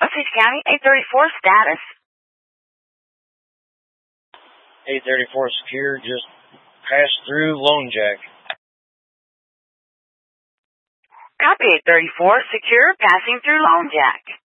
Osage County, 834 status. 834 secure, just passed through Lone Jack. Copy, 834 secure, passing through Lone Jack.